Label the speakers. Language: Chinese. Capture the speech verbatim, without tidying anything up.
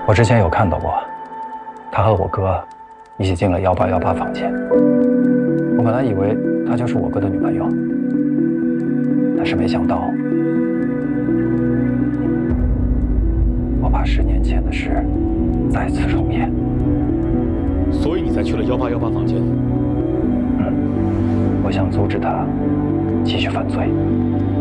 Speaker 1: 我之前有看到过，他和我哥一起进了幺八幺八房间。我本来以为她就是我哥的女朋友，但是没想到，我怕十年前的事再次重演。
Speaker 2: 所以你才去了幺八幺八房间。
Speaker 1: 嗯，我想阻止他继续犯罪。